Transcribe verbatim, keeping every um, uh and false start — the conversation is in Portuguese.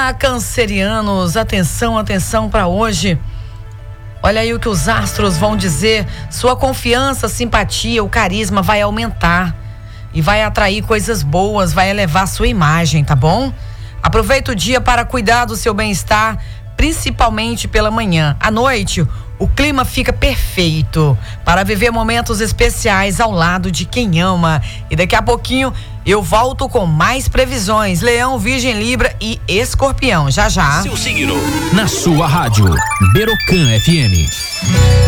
Olá, cancerianos, atenção, atenção para hoje. Olha aí o que os astros vão dizer. Sua confiança, simpatia, o carisma vai aumentar e vai atrair coisas boas, vai elevar sua imagem, tá bom? Aproveita o dia para cuidar do seu bem-estar, principalmente pela manhã. À noite, o clima fica perfeito para viver momentos especiais ao lado de quem ama. E daqui a pouquinho eu volto com mais previsões. Leão, Virgem, Libra e Escorpião. Já já. Seu signo na sua rádio Berocan F M.